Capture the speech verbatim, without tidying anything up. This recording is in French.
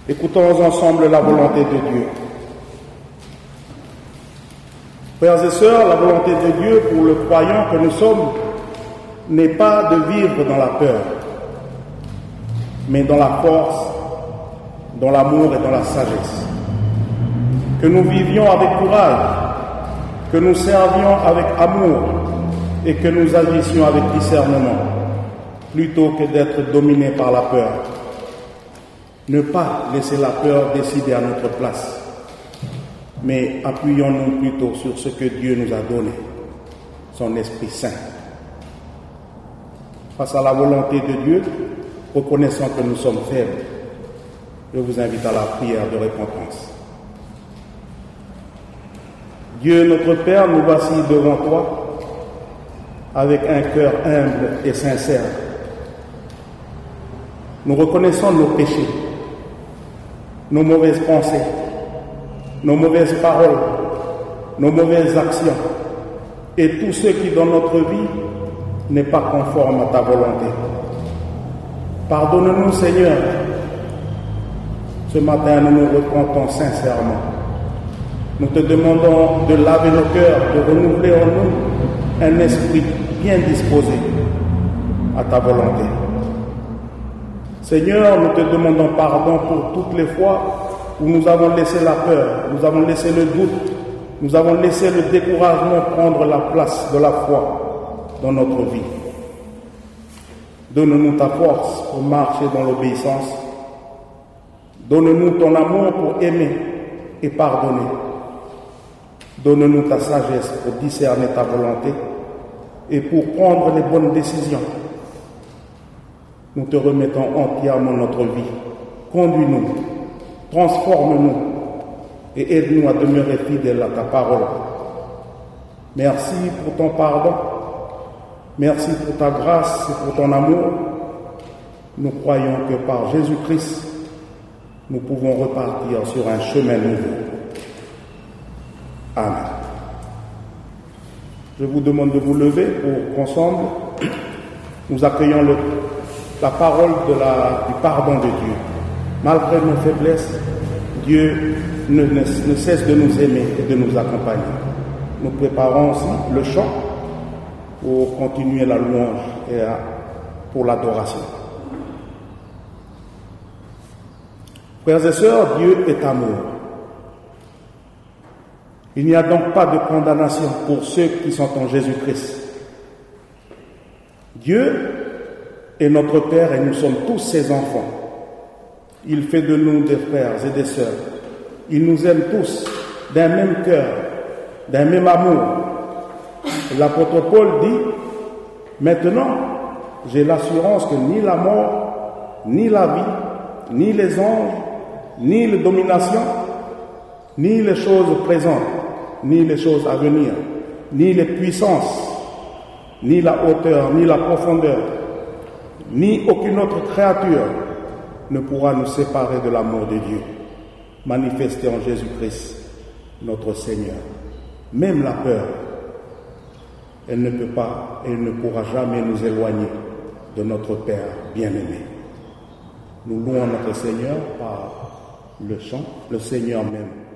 Écoutons ensemble la volonté de Dieu. Frères et sœurs, la volonté de Dieu pour le croyant que nous sommes n'est pas de vivre dans la peur, mais dans la force, dans l'amour et dans la sagesse. Que nous vivions avec courage, que nous servions avec amour et que nous agissions avec discernement, plutôt que d'être dominés par la peur. Ne pas laisser la peur décider à notre place, mais appuyons-nous plutôt sur ce que Dieu nous a donné, son Esprit Saint. Face à la volonté de Dieu, reconnaissant que nous sommes faibles, je vous invite à la prière de repentance. Dieu notre Père, nous voici devant toi avec un cœur humble et sincère. Nous reconnaissons nos péchés, nos mauvaises pensées, nos mauvaises paroles, nos mauvaises actions et tout ce qui dans notre vie n'est pas conforme à ta volonté. Pardonne-nous, Seigneur. Ce matin, nous nous repentons sincèrement. Nous te demandons de laver nos cœurs, de renouveler en nous un esprit bien disposé à ta volonté. Seigneur, nous te demandons pardon pour toutes les fois où nous avons laissé la peur, nous avons laissé le doute, nous avons laissé le découragement prendre la place de la foi dans notre vie. Donne-nous ta force pour marcher dans l'obéissance. Donne-nous ton amour pour aimer et pardonner. Donne-nous ta sagesse pour discerner ta volonté et pour prendre les bonnes décisions. Nous te remettons entièrement notre vie. Conduis-nous, transforme-nous et aide-nous à demeurer fidèles à ta parole. Merci pour ton pardon. Merci pour ta grâce et pour ton amour. Nous croyons que par Jésus-Christ, nous pouvons repartir sur un chemin nouveau. Amen. Je vous demande de vous lever pour qu'ensemble, nous accueillons le, la parole de la, du pardon de Dieu. Malgré nos faiblesses, Dieu ne, ne, ne cesse de nous aimer et de nous accompagner. Nous préparons aussi le chant pour continuer la louange et à, pour l'adoration. Frères et sœurs, Dieu est amour. Il n'y a donc pas de condamnation pour ceux qui sont en Jésus-Christ. Dieu est notre Père et nous sommes tous ses enfants. Il fait de nous des frères et des sœurs. Il nous aime tous d'un même cœur, d'un même amour. L'apôtre Paul dit, maintenant, j'ai l'assurance que ni la mort, ni la vie, ni les anges, ni les dominations, ni les choses présentes, ni les choses à venir, ni les puissances, ni la hauteur, ni la profondeur, ni aucune autre créature ne pourra nous séparer de l'amour de Dieu, manifesté en Jésus-Christ, notre Seigneur. Même la peur, elle ne peut pas, elle ne pourra jamais nous éloigner de notre Père bien-aimé. Nous louons notre Seigneur par le chant, le Seigneur même